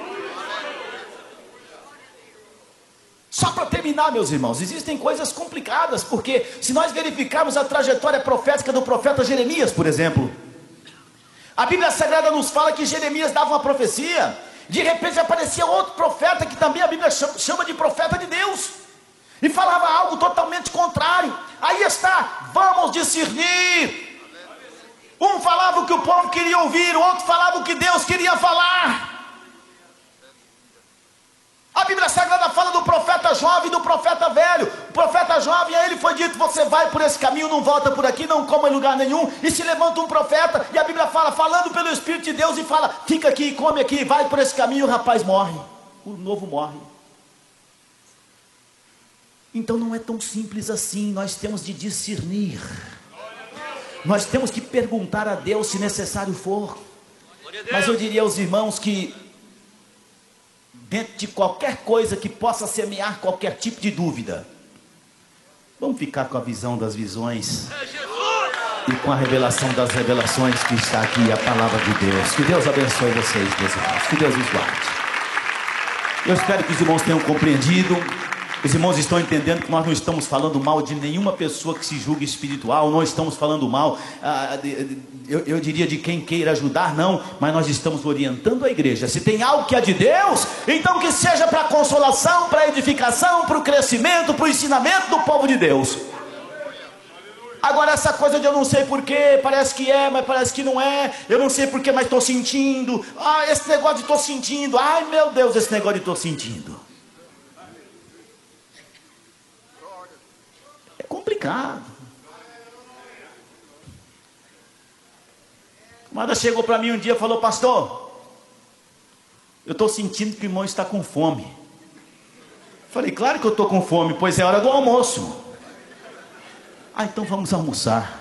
Só para terminar, meus irmãos, existem coisas complicadas. Porque se nós verificarmos a trajetória profética do profeta Jeremias, por exemplo, a Bíblia Sagrada nos fala que Jeremias dava uma profecia. De repente aparecia outro profeta, que também a Bíblia chama de profeta de Deus, e falava algo totalmente contrário. Aí está, vamos discernir. Um falava o que o povo queria ouvir, o outro falava o que Deus queria falar. A Bíblia Sagrada fala do profeta jovem e do profeta velho. O profeta jovem, a ele foi dito: você vai por esse caminho, não volta por aqui, não coma em lugar nenhum. E se levanta um profeta, e a Bíblia fala, falando pelo Espírito de Deus, e fala: fica aqui, come aqui, vai por esse caminho. O rapaz morre, o novo morre. Então não é tão simples assim. Nós temos de discernir. Nós temos que perguntar a Deus se necessário for. Mas eu diria aos irmãos que dentro de qualquer coisa que possa semear qualquer tipo de dúvida, vamos ficar com a visão das visões e com a revelação das revelações que está aqui, a palavra de Deus. Que Deus abençoe vocês, meus irmãos. Que Deus os guarde. Eu espero que os irmãos tenham compreendido. Os irmãos estão entendendo que nós não estamos falando mal de nenhuma pessoa que se julgue espiritual. Não estamos falando mal, ah, eu, eu diria, de quem queira ajudar, não. Mas nós estamos orientando a igreja. Se tem algo que é de Deus, então que seja para a consolação, para a edificação, para o crescimento, para o ensinamento do povo de Deus. Agora essa coisa de eu não sei porquê, parece que é, mas parece que não é. Eu não sei porquê, mas estou sentindo. Ah, esse negócio de estou sentindo. Ai meu Deus, esse negócio de estou sentindo. Complicado. A amada chegou para mim um dia e falou: pastor, eu estou sentindo que o irmão está com fome. Falei: claro que eu estou com fome, pois é hora do almoço. Ah, então vamos almoçar.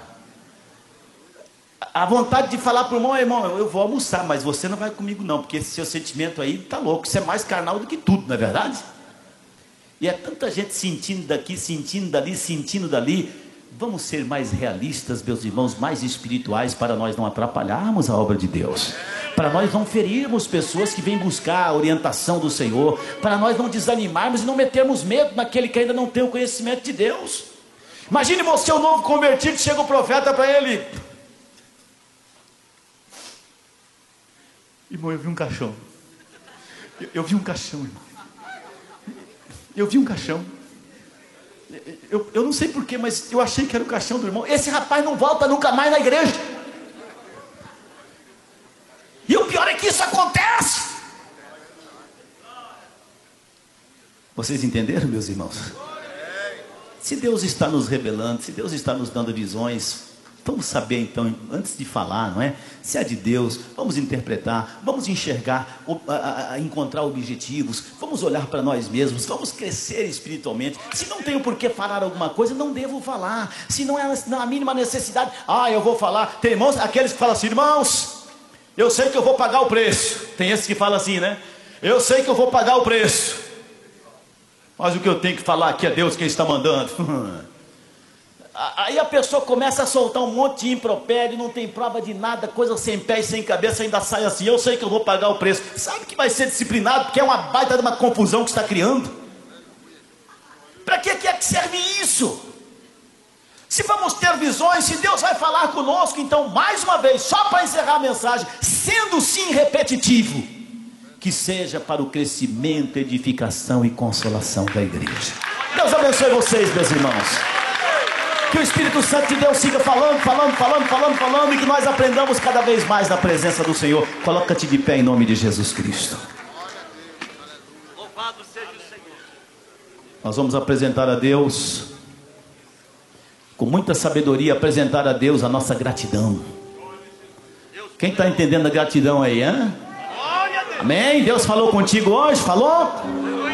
A vontade de falar para o irmão: irmão, eu vou almoçar, mas você não vai comigo não, porque esse seu sentimento aí está louco, isso é mais carnal do que tudo, não é verdade? E é tanta gente sentindo daqui, sentindo dali, sentindo dali. Vamos ser mais realistas, meus irmãos, mais espirituais, para nós não atrapalharmos a obra de Deus, para nós não ferirmos pessoas que vêm buscar a orientação do Senhor, para nós não desanimarmos e não metermos medo naquele que ainda não tem o conhecimento de Deus. Imagine você, o novo convertido, chega o profeta para ele: irmão, eu vi um caixão. Eu, eu vi um caixão, irmão. Eu vi um caixão. Eu, eu não sei porquê, mas eu achei que era o caixão do irmão. Esse rapaz não volta nunca mais na igreja. E o pior é que isso acontece. Vocês entenderam, meus irmãos? Se Deus está nos revelando, se Deus está nos dando visões, vamos saber então, antes de falar, não é? Se é de Deus, vamos interpretar, vamos enxergar, a, a, encontrar objetivos, vamos olhar para nós mesmos, vamos crescer espiritualmente. Se não tenho por que falar alguma coisa, não devo falar. Se não é a mínima necessidade, ah, eu vou falar. Tem irmãos, aqueles que falam assim: irmãos, eu sei que eu vou pagar o preço. Tem esses que falam assim, né? Eu sei que eu vou pagar o preço, mas o que eu tenho que falar aqui é Deus quem está mandando. Aí a pessoa começa a soltar um monte de impropério, não tem prova de nada, coisa sem pé e sem cabeça, ainda sai assim: eu sei que eu vou pagar o preço. Sabe que vai ser disciplinado, porque é uma baita de uma confusão que está criando. Para que é que serve isso? Se vamos ter visões, se Deus vai falar conosco, então mais uma vez, só para encerrar a mensagem, sendo sim repetitivo, que seja para o crescimento, edificação e consolação da igreja. Deus abençoe vocês, meus irmãos. Que o Espírito Santo de Deus siga falando, falando, falando, falando, falando, e que nós aprendamos cada vez mais na presença do Senhor. Coloca-te de pé em nome de Jesus Cristo. Louvado seja o Senhor. Nós vamos apresentar a Deus, com muita sabedoria, apresentar a Deus a nossa gratidão. Quem está entendendo a gratidão aí, hein? Amém? Deus falou contigo hoje? Falou?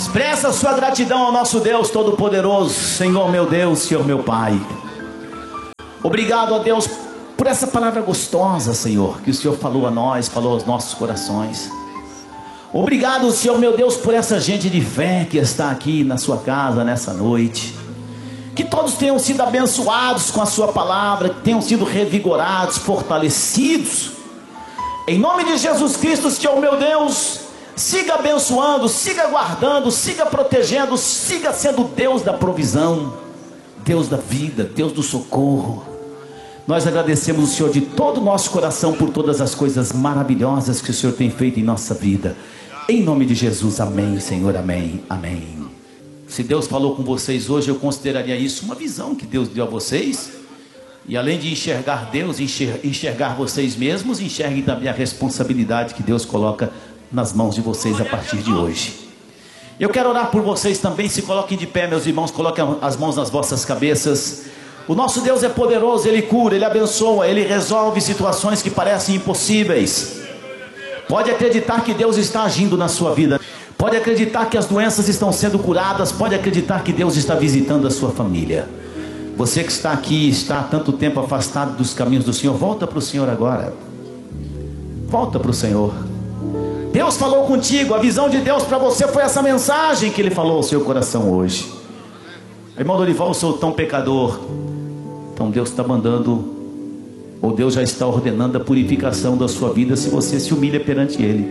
Expressa a sua gratidão ao nosso Deus Todo-Poderoso. Senhor meu Deus, Senhor meu Pai, obrigado a Deus por essa palavra gostosa, Senhor, que o Senhor falou a nós, falou aos nossos corações. Obrigado, Senhor meu Deus, por essa gente de fé que está aqui na sua casa nessa noite. Que todos tenham sido abençoados com a sua palavra, que tenham sido revigorados, fortalecidos. Em nome de Jesus Cristo, Senhor meu Deus, siga abençoando, siga guardando, siga protegendo, siga sendo Deus da provisão, Deus da vida, Deus do socorro. Nós agradecemos o Senhor de todo o nosso coração por todas as coisas maravilhosas que o Senhor tem feito em nossa vida. Em nome de Jesus, amém, Senhor, amém, amém. Se Deus falou com vocês hoje, eu consideraria isso uma visão que Deus deu a vocês. E além de enxergar Deus, enxergar vocês mesmos, enxerguem também a responsabilidade que Deus coloca nas mãos de vocês a partir de hoje. Eu quero orar por vocês também. Se coloquem de pé, meus irmãos, coloquem as mãos nas vossas cabeças. O nosso Deus é poderoso, Ele cura, Ele abençoa, Ele resolve situações que parecem impossíveis. Pode acreditar que Deus está agindo na sua vida. Pode acreditar que as doenças estão sendo curadas. Pode acreditar que Deus está visitando a sua família. Você que está aqui, está há tanto tempo afastado dos caminhos do Senhor, volta para o Senhor agora. Volta para o Senhor. Deus falou contigo, a visão de Deus para você foi essa mensagem que Ele falou ao seu coração hoje. Irmão Dorival, eu sou tão pecador. Então Deus está mandando, ou Deus já está ordenando a purificação da sua vida se você se humilha perante Ele.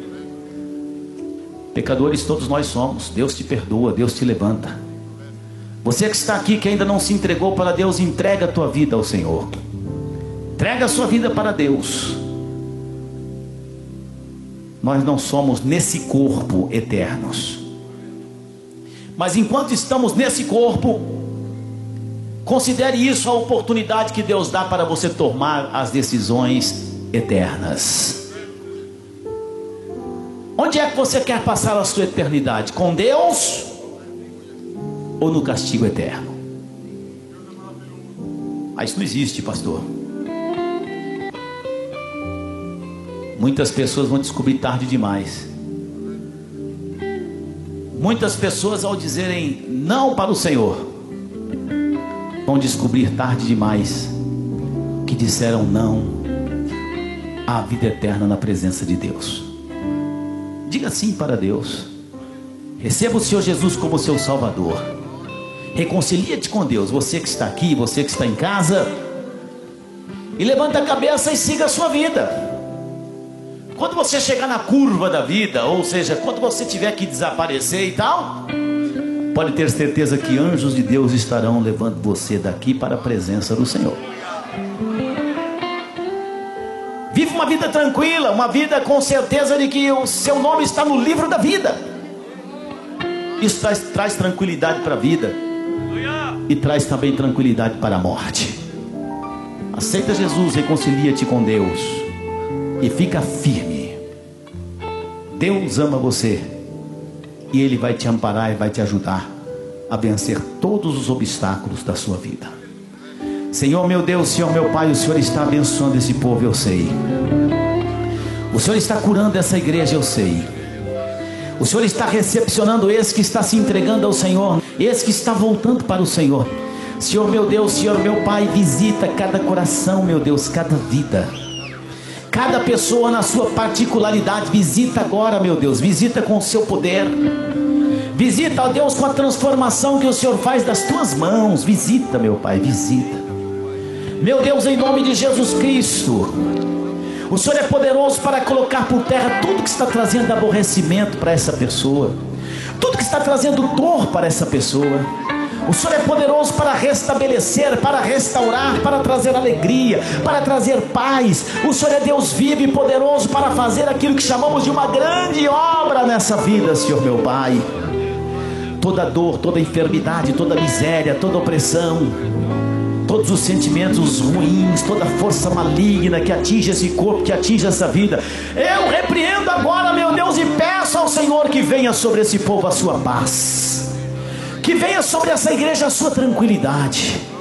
Pecadores todos nós somos. Deus te perdoa, Deus te levanta. Você que está aqui, que ainda não se entregou para Deus, entrega a tua vida ao Senhor. Entrega a sua vida para Deus. Nós não somos nesse corpo eternos, mas enquanto estamos nesse corpo, considere isso a oportunidade que Deus dá para você tomar as decisões eternas. Onde é que você quer passar a sua eternidade? Com Deus ou no castigo eterno? Ah, isso não existe, pastor. Muitas pessoas vão descobrir tarde demais. Muitas pessoas, ao dizerem não para o Senhor, vão descobrir tarde demais que disseram não à vida eterna na presença de Deus. Diga sim para Deus. Receba o Senhor Jesus como seu Salvador. Reconcilia-te com Deus. Você que está aqui, você que está em casa, e levanta a cabeça e siga a sua vida. Quando você chegar na curva da vida, ou seja, quando você tiver que desaparecer e tal, pode ter certeza que anjos de Deus estarão levando você daqui para a presença do Senhor. Viva uma vida tranquila, uma vida com certeza de que o seu nome está no livro da vida. Isso traz, traz tranquilidade para a vida e traz também tranquilidade para a morte. Aceita Jesus, reconcilia-te com Deus e fica firme. Deus ama você e Ele vai te amparar e vai te ajudar a vencer todos os obstáculos da sua vida. Senhor meu Deus, Senhor meu Pai, o Senhor está abençoando esse povo, eu sei. O Senhor está curando essa igreja, eu sei. O Senhor está recepcionando esse que está se entregando ao Senhor, esse que está voltando para o Senhor. Senhor meu Deus, Senhor meu Pai, visita cada coração, meu Deus, cada vida, cada pessoa na sua particularidade. Visita agora, meu Deus, visita com o seu poder. Visita, ó Deus, com a transformação que o Senhor faz das tuas mãos. Visita, meu Pai, visita. Meu Deus, em nome de Jesus Cristo, o Senhor é poderoso para colocar por terra tudo que está trazendo aborrecimento para essa pessoa, tudo que está trazendo dor para essa pessoa. O Senhor é poderoso para restabelecer, para restaurar, para trazer alegria, para trazer paz. O Senhor é Deus vivo e poderoso para fazer aquilo que chamamos de uma grande obra nessa vida, Senhor meu Pai. Toda dor, toda enfermidade, toda miséria, toda opressão, todos os sentimentos ruins, toda força maligna que atinge esse corpo, que atinge essa vida, eu repreendo agora, meu Deus, e peço ao Senhor que venha sobre esse povo a sua paz, que venha sobre essa igreja a sua tranquilidade.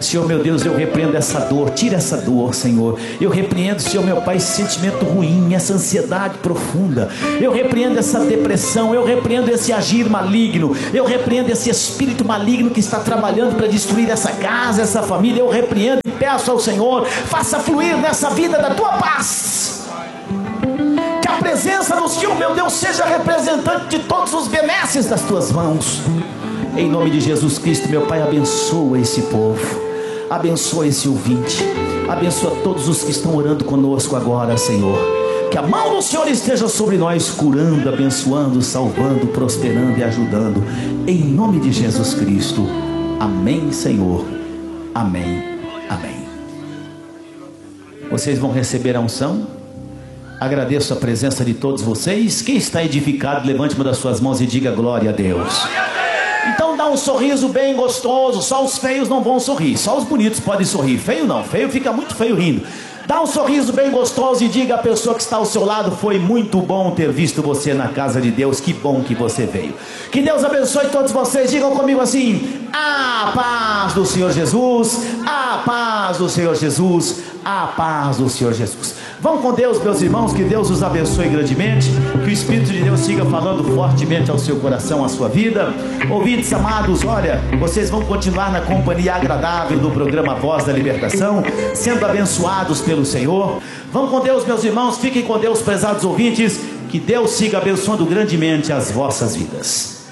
Senhor meu Deus, eu repreendo essa dor, tira essa dor, Senhor. Eu repreendo, Senhor meu Pai, esse sentimento ruim, essa ansiedade profunda. Eu repreendo essa depressão, eu repreendo esse agir maligno, eu repreendo esse espírito maligno que está trabalhando para destruir essa casa, essa família. Eu repreendo e peço ao Senhor, faça fluir nessa vida da tua paz. Que a presença do Senhor, meu Deus, seja representante de todos os benesses das tuas mãos. Em nome de Jesus Cristo, meu Pai, abençoa esse povo. Abençoa esse ouvinte, abençoa todos os que estão orando conosco agora, Senhor. Que a mão do Senhor esteja sobre nós, curando, abençoando, salvando, prosperando e ajudando. Em nome de Jesus Cristo. Amém, Senhor. Amém. Amém. Vocês vão receber a unção. Agradeço a presença de todos vocês. Quem está edificado, levante uma das suas mãos e diga glória a Deus. Então dá um sorriso bem gostoso. Só os feios não vão sorrir, só os bonitos podem sorrir. Feio não, feio fica muito feio rindo. Dá um sorriso bem gostoso e diga à pessoa que está ao seu lado: foi muito bom ter visto você na casa de Deus. Que bom que você veio. Que Deus abençoe todos vocês. Digam comigo assim: a paz do Senhor Jesus, a paz do Senhor Jesus, a paz do Senhor Jesus. Vão com Deus, meus irmãos. Que Deus os abençoe grandemente. Que o Espírito de Deus siga falando fortemente ao seu coração, à sua vida. Ouvintes amados, olha, vocês vão continuar na companhia agradável do programa Voz da Libertação, sendo abençoados pelo Senhor. Vão com Deus, meus irmãos. Fiquem com Deus, prezados ouvintes. Que Deus siga abençoando grandemente as vossas vidas.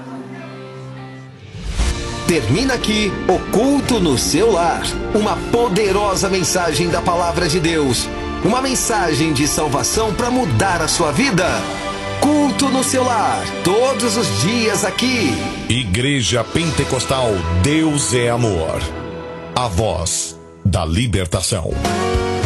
Termina aqui o Culto no Seu Lar. Uma poderosa mensagem da Palavra de Deus. Uma mensagem de salvação para mudar a sua vida. Culto no Seu Lar, todos os dias aqui. Igreja Pentecostal Deus é Amor. A voz da libertação.